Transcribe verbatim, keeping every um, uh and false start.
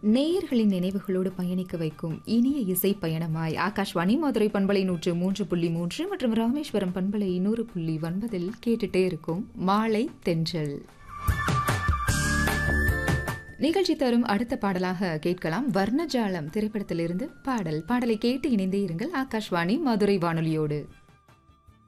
நேயர்களின் நினைவுகளோடு பயணிக்க வைக்கும் இனிய இசை பயணமாய் ஆகாஷ்வாணி மதுரை பண்பலை நூற்று மூன்று புள்ளி மூன்று மற்றும் ராமேஸ்வரம் பண்பலை நூறு புள்ளி ஒன்பதில் கேட்டுட்டே இருக்கும் மாலை தென்றல் நிகழ்ச்சி தரும் அடுத்த பாடலாக கேட்கலாம். வர்ணஜாலம் திரைப்படத்திலிருந்து பாடல் பாடலை கேட்டு இணைந்தே இருங்கள் ஆகாஷ்வாணி மதுரை வானொலியோடு.